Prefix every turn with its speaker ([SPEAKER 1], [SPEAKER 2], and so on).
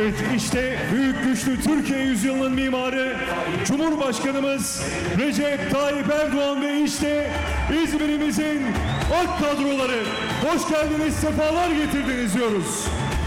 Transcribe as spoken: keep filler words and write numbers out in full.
[SPEAKER 1] Evet, işte büyük güçlü Türkiye yüzyılının mimarı Cumhurbaşkanımız Recep Tayyip Erdoğan ve işte İzmir'imizin ak kadroları. Hoş geldiniz, sefalar getirdiniz diyoruz.